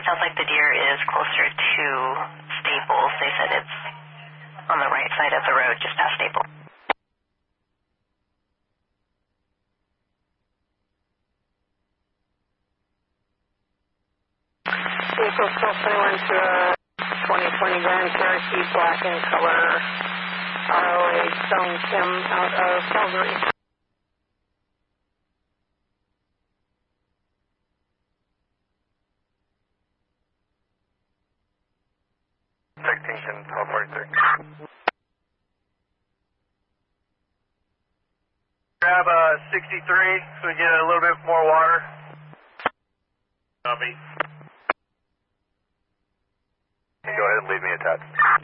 sounds like the deer is closer to Staples. They said it's on the right side of the road, just past Staples. Vehicle still 21 to a 2020 Grand Cherokee, black in color, ROA Stone Kim out of Calgary. Grab 63 so we get a little bit more water. Copy. Go ahead and leave me attached.